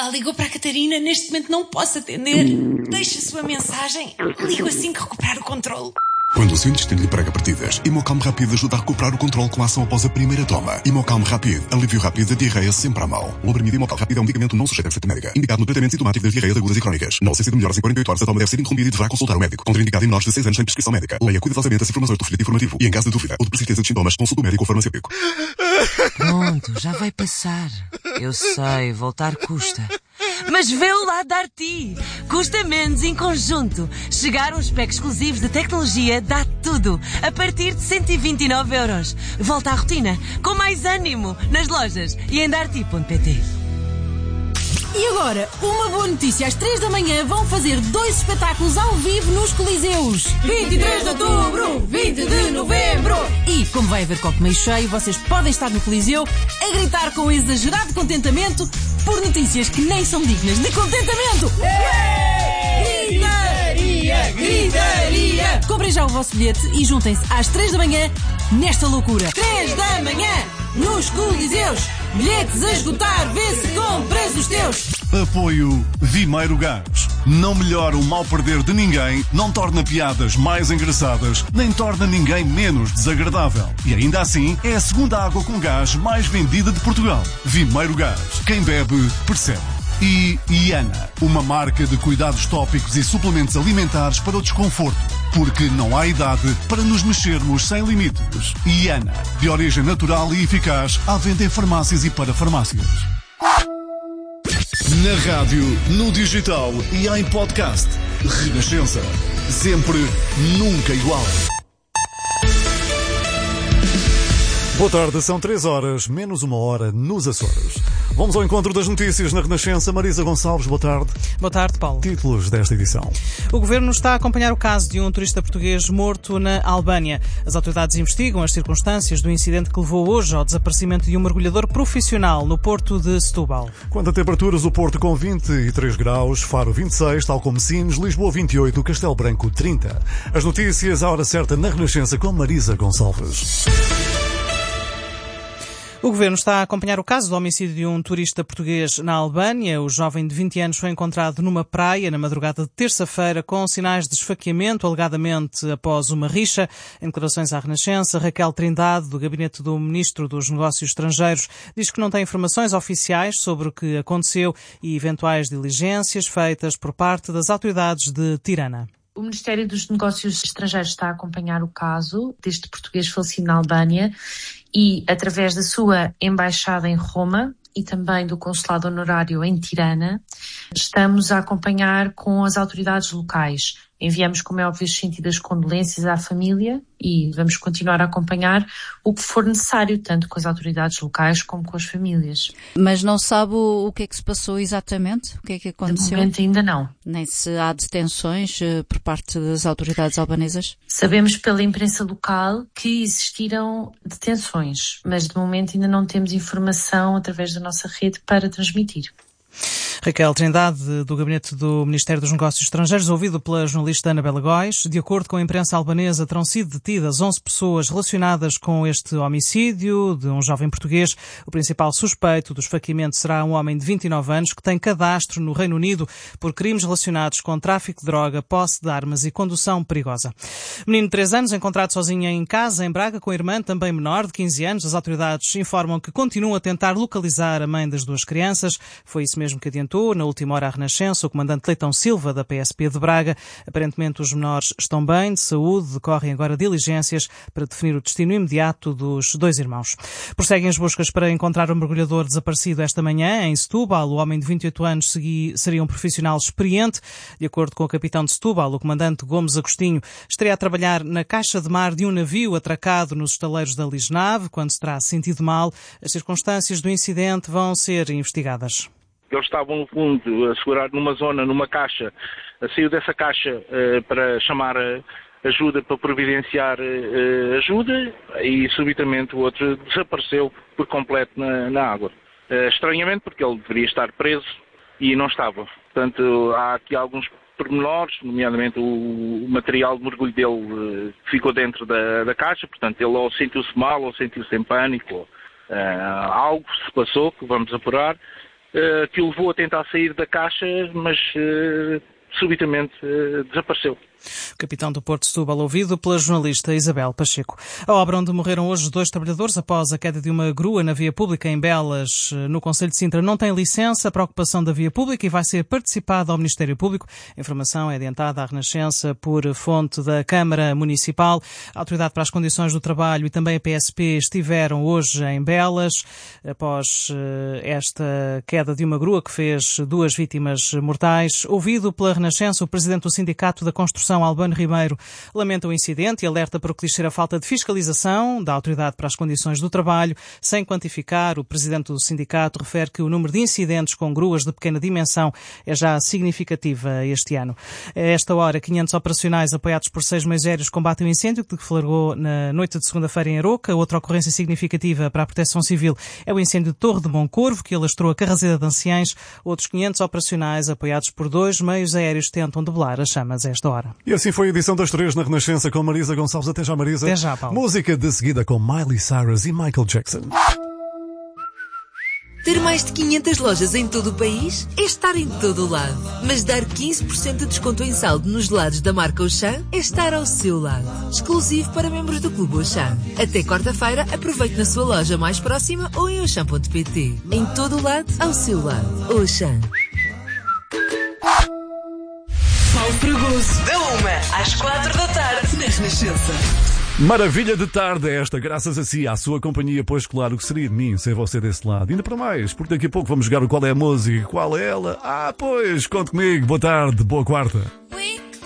Olá, ligou para a Catarina. Neste momento não posso atender. Deixe a sua mensagem. Ligo assim que recuperar o controle. Quando o seu intestino lhe prega partidas, Imocalm Rápido ajuda a recuperar o controle com a ação após a primeira toma. Imocalm Rápido, alívio rápido da diarreia sempre à mão. O Loperamide Imocalm Rápido é um medicamento não sujeito a receita médica, indicado no tratamento sintomático das diarreias agudas e crónicas. Não se sido melhores em 48 horas, a toma deve ser interrompida e deverá consultar o médico. Contraindicado em menores de 6 anos sem prescrição médica. Leia cuidadosamente as informações do folheto informativo e, em caso de dúvida ou de persistência de sintomas, consulte o médico ou farmacêutico. Pronto, já vai passar. Eu sei, voltar custa. Mas vê-o lá dar-te. Custa menos em conjunto. Chegaram os packs exclusivos de tecnologia Dá Tudo, a partir de 129€. Volta à rotina, com mais ânimo, nas lojas e em darti.pt. E agora, uma boa notícia. Às 3 da manhã vão fazer 2 espetáculos ao vivo nos Coliseus. 23 de outubro, 20 de novembro. E, como vai haver copo meio cheio, vocês podem estar no Coliseu a gritar com exagerado contentamento por notícias que nem são dignas de contentamento. Gritaria, gritaria. Comprem já o vosso bilhete e juntem-se às 3 da manhã nesta loucura. 3 da manhã, nos Coliseus. Bilhetes a esgotar, vê se compras os teus. Apoio Vimeiro Gás. Não melhora o mal perder de ninguém, não torna piadas mais engraçadas, nem torna ninguém menos desagradável. E ainda assim, é a segunda água com gás mais vendida de Portugal. Vimeiro Gás. Quem bebe, percebe. E Iana, uma marca de cuidados tópicos e suplementos alimentares para o desconforto. Porque não há idade para nos mexermos sem limites. Iana, de origem natural e eficaz, à venda em farmácias e para farmácias. Na rádio, no digital e em podcast. Renascença. Sempre, nunca igual. Boa tarde, são 3 horas, menos 1 hora nos Açores. Vamos ao encontro das notícias na Renascença. Marisa Gonçalves, boa tarde. Boa tarde, Paulo. Títulos desta edição. O Governo está a acompanhar o caso de um turista português morto na Albânia. As autoridades investigam as circunstâncias do incidente que levou hoje ao desaparecimento de um mergulhador profissional no porto de Setúbal. Quanto a temperaturas, o Porto com 23 graus, Faro 26, tal como Sines, Lisboa 28, Castelo Branco 30. As notícias à hora certa na Renascença com Marisa Gonçalves. O Governo está a acompanhar o caso do homicídio de um turista português na Albânia. O jovem de 20 anos foi encontrado numa praia na madrugada de terça-feira com sinais de esfaqueamento, alegadamente após uma rixa. Em declarações à Renascença, Raquel Trindade, do gabinete do Ministro dos Negócios Estrangeiros, diz que não tem informações oficiais sobre o que aconteceu e eventuais diligências feitas por parte das autoridades de Tirana. O Ministério dos Negócios Estrangeiros está a acompanhar o caso deste português falecido na Albânia e, através da sua embaixada em Roma e também do consulado honorário em Tirana, estamos a acompanhar com as autoridades locais. Enviamos, como é óbvio, os sentidas condolências à família e vamos continuar a acompanhar o que for necessário, tanto com as autoridades locais como com as famílias. Mas não sabe o que é que se passou exatamente? O que é que aconteceu? De momento ainda não. Nem se há detenções por parte das autoridades albanesas? Sabemos pela imprensa local que existiram detenções, mas de momento ainda não temos informação através da nossa rede para transmitir. Raquel Trindade, do gabinete do Ministério dos Negócios Estrangeiros, ouvido pela jornalista Ana Bela Góis. De acordo com a imprensa albanesa, terão sido detidas 11 pessoas relacionadas com este homicídio de um jovem português. O principal suspeito do esfaqueamento será um homem de 29 anos que tem cadastro no Reino Unido por crimes relacionados com tráfico de droga, posse de armas e condução perigosa. Menino de 3 anos, encontrado sozinho em casa, em Braga, com a irmã, também menor, de 15 anos. As autoridades informam que continuam a tentar localizar a mãe das duas crianças. Foi isso mesmo que adiantou na última hora à Renascença o comandante Leitão Silva, da PSP de Braga. Aparentemente os menores estão bem, de saúde, decorrem agora diligências para definir o destino imediato dos 2 irmãos. Prosseguem as buscas para encontrar o mergulhador desaparecido esta manhã em Setúbal. O homem de 28 anos seria um profissional experiente. De acordo com o capitão de Setúbal, o comandante Gomes Agostinho, estaria a trabalhar na caixa de mar de um navio atracado nos estaleiros da Lisnave, quando se terá sentido mal. As circunstâncias do incidente vão ser investigadas. Eles estavam, no fundo, a segurar numa zona, numa caixa. Saiu dessa caixa para chamar ajuda, para providenciar ajuda, e subitamente o outro desapareceu por completo na água. Estranhamente, porque ele deveria estar preso e não estava. Portanto, há aqui alguns pormenores, nomeadamente o material de mergulho dele ficou dentro da caixa. Portanto, ele ou sentiu-se mal, ou sentiu-se em pânico, ou algo se passou, que vamos apurar. que o levou a tentar sair da caixa, mas subitamente desapareceu. Capitão do Porto de Setúbal, ouvido pela jornalista Isabel Pacheco. A obra onde morreram hoje 2 trabalhadores após a queda de uma grua na via pública em Belas, no concelho de Sintra, não tem licença para a ocupação da via pública e vai ser participada ao Ministério Público. A informação é adiantada à Renascença por fonte da Câmara Municipal. A Autoridade para as Condições do Trabalho e também a PSP estiveram hoje em Belas após esta queda de uma grua que fez 2 vítimas mortais. Ouvido pela Renascença, o presidente do Sindicato da Construção, Albano Ribeiro, lamenta o incidente e alerta para o que lhe cheira a falta de fiscalização da Autoridade para as Condições do Trabalho. Sem quantificar, o presidente do sindicato refere que o número de incidentes com gruas de pequena dimensão é já significativa este ano. A esta hora, 500 operacionais apoiados por 6 meios aéreos combatem o incêndio que flagrou na noite de segunda-feira em Aroca. Outra ocorrência significativa para a Proteção Civil é o incêndio de Torre de Moncorvo, que alastrou a Carraseda de Anciães. Outros 500 operacionais apoiados por 2 meios aéreos tentam debelar as chamas a esta hora. E assim foi a edição das 3 na Renascença com Marisa Gonçalves. Até já, Marisa. Até já, Paulo. Música de seguida com Miley Cyrus e Michael Jackson. Ter mais de 500 lojas em todo o país é estar em todo o lado. Mas dar 15% de desconto em saldo nos gelados da marca Auchan é estar ao seu lado. Exclusivo para membros do Clube Auchan. Até quarta-feira, aproveite na sua loja mais próxima ou em auchan.pt. Em todo o lado, ao seu lado. Auchan. Paulo Fragoso. Da 1 às 4 da tarde, na Renascença. Maravilha de tarde esta, graças a si, à sua companhia, pois claro, o que seria de mim sem você desse lado. Ainda para mais, porque daqui a pouco vamos jogar o Qual é a Música, qual é ela? Pois, conte comigo, boa tarde, boa quarta.